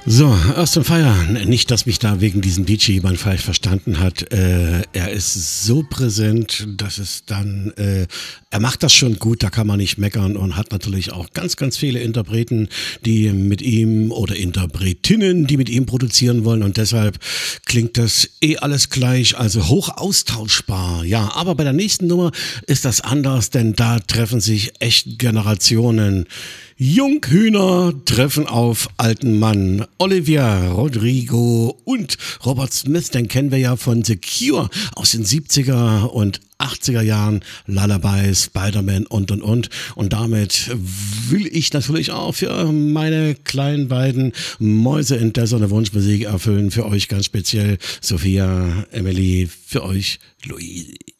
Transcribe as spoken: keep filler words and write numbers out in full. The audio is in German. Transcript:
So, erst zum Feiern. Nicht, dass mich da wegen diesem D J jemand falsch verstanden hat. Äh, er ist so präsent, dass es dann, äh, er macht das schon gut, da kann man nicht meckern und hat natürlich auch ganz, ganz viele Interpreten, die mit ihm oder Interpretinnen, die mit ihm produzieren wollen und deshalb klingt das eh alles gleich, also hoch austauschbar. Ja, aber bei der nächsten Nummer ist das anders, denn da treffen sich echt Generationen. Junghühner treffen auf alten Mann. Olivia Rodrigo und Robert Smith, den kennen wir ja von The Cure aus den siebziger und achtziger Jahren, Lullaby, Spider-Man und und und. Und damit will ich natürlich auch für meine kleinen beiden Mäuse in der Sonne Wunschmusik erfüllen. Für euch ganz speziell Sophia, Emily, für euch Luisi.